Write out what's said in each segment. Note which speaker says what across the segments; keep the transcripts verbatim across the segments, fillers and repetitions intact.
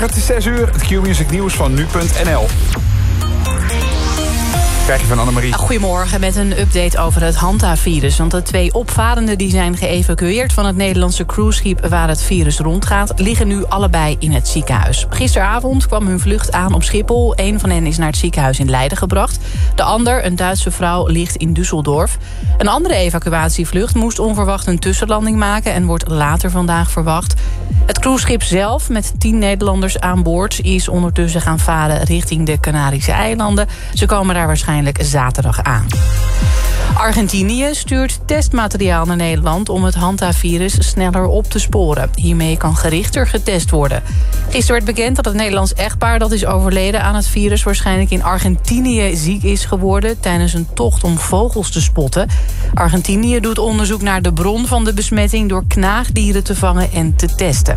Speaker 1: Goedemorgen, het is zes uur. Het Q-Music nieuws van nu punt n l. Krijg je van Annemarie.
Speaker 2: Goedemorgen, met een update over het Hanta-virus. Want de twee opvarenden die zijn geëvacueerd van het Nederlandse cruiseschip waar het virus rondgaat, liggen nu allebei in het ziekenhuis. Gisteravond kwam hun vlucht aan op Schiphol. Een van hen is naar het ziekenhuis in Leiden gebracht. De ander, een Duitse vrouw, ligt in Düsseldorf. Een andere evacuatievlucht moest onverwacht een tussenlanding maken en wordt later vandaag verwacht. Het cruiseschip zelf, met tien Nederlanders aan boord, is ondertussen gaan varen richting de Canarische eilanden. Ze komen daar waarschijnlijk zaterdag aan. Argentinië stuurt testmateriaal naar Nederland om het Hanta-virus sneller op te sporen. Hiermee kan gerichter getest worden. Gisteren werd bekend dat het Nederlands echtpaar dat is overleden aan het virus waarschijnlijk in Argentinië ziek is geworden tijdens een tocht om vogels te spotten. Argentinië doet onderzoek naar de bron van de besmetting door knaagdieren te vangen en te testen.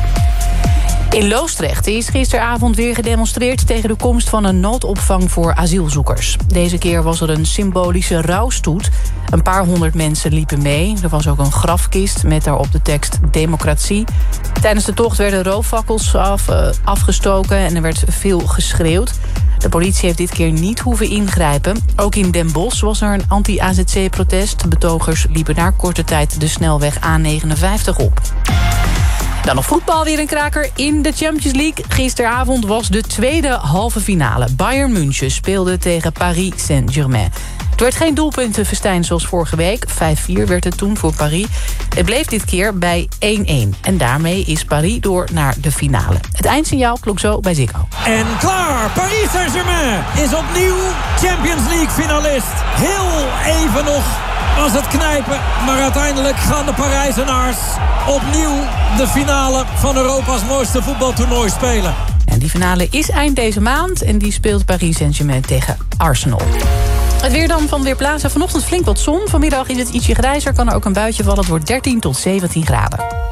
Speaker 2: In Loosdrecht is gisteravond weer gedemonstreerd tegen de komst van een noodopvang voor asielzoekers. Deze keer was er een symbolische rouwstoet. Een paar honderd mensen liepen mee. Er was ook een grafkist met daarop de tekst democratie. Tijdens de tocht werden rooffakkels af, uh, afgestoken en er werd veel geschreeuwd. De politie heeft dit keer niet hoeven ingrijpen. Ook in Den Bosch was er een anti-A Z C-protest. Betogers liepen na korte tijd de snelweg A negenenvijftig op. Dan nog voetbal, weer een kraker in de Champions League. Gisteravond was de tweede halve finale. Bayern München speelde tegen Paris Saint-Germain. Het werd geen doelpuntenfestijn zoals vorige week. vijf vier werd het toen voor Paris. Het bleef dit keer bij één één. En daarmee is Paris door naar de finale. Het eindsignaal klonk zo bij Ziggo.
Speaker 3: En klaar! Paris Saint-Germain is opnieuw Champions League finalist. Heel even nog was het knijpen. Maar uiteindelijk gaan de Parijzenaars opnieuw de finale van Europa's mooiste voetbaltoernooi spelen.
Speaker 2: En die finale is eind deze maand. En die speelt Paris Saint-Germain tegen Arsenal. Het weer dan van Weerplaza. Vanochtend flink wat zon. Vanmiddag is het ietsje grijzer. Kan er ook een buitje vallen. Het wordt dertien tot zeventien graden.